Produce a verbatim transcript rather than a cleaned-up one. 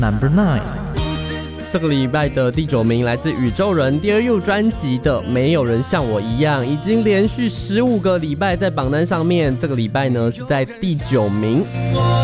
Number nine。 这个礼拜的第九名来自宇宙人 Dear You 专辑的《没有人像我一样》，已经连续十五个礼拜在榜单上面。这个礼拜呢是在第九名。